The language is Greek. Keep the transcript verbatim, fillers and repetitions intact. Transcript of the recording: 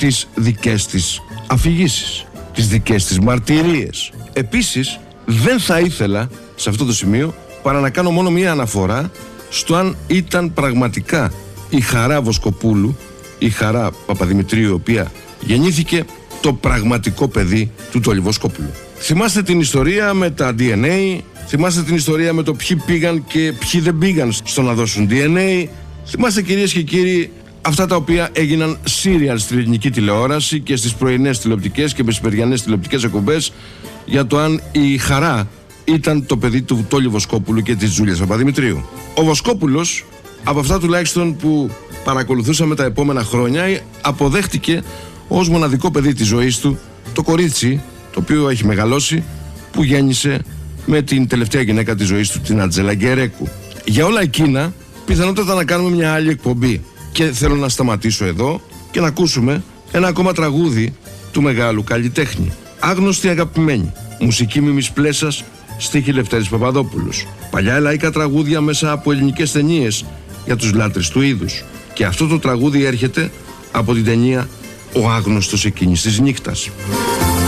τις δικές της αφηγήσεις, τις δικές της μαρτυρίες. Επίσης, δεν θα ήθελα σε αυτό το σημείο παρά να κάνω μόνο μία αναφορά στο αν ήταν πραγματικά η Χαρά Βοσκοπούλου, η Χαρά Παπαδημητρίου, η οποία γεννήθηκε, το πραγματικό παιδί του Τόλι Βοσκόπουλου. Θυμάστε την ιστορία με τα ντι εν έι, θυμάστε την ιστορία με το ποιοι πήγαν και ποιοι δεν πήγαν στο να δώσουν ντι εν έι, θυμάστε κυρίες και κύριοι αυτά τα οποία έγιναν σύριαλ στην ελληνική τηλεόραση και στις πρωινές τηλεοπτικές και μεσημεριανές τηλεοπτικές εκπομπές για το αν η Χαρά ήταν το παιδί του Τόλι Βοσκόπουλου και της Τζούλιας Παπαδημητρίου. Ο Βοσκόπουλος, από αυτά τουλάχιστον που παρακολουθούσαμε τα επόμενα χρόνια, αποδέχτηκε ως μοναδικό παιδί της ζωής του το κορίτσι, το οποίο έχει μεγαλώσει, που γέννησε με την τελευταία γυναίκα της ζωής του, την Ατζέλα Γκερέκου. Για όλα εκείνα, πιθανότατα να κάνουμε μια άλλη εκπομπή. Και θέλω να σταματήσω εδώ και να ακούσουμε ένα ακόμα τραγούδι του μεγάλου καλλιτέχνη. Άγνωστη αγαπημένη. Μουσική Μίμης Πλέσας, στίχη Λευτέρης Παπαδόπουλος. Παλιά λαϊκά τραγούδια μέσα από ελληνικές ταινίες για τους λάτρες του είδους. Και αυτό το τραγούδι έρχεται από την ταινία «Ο άγνωστος εκείνης της νύχτας».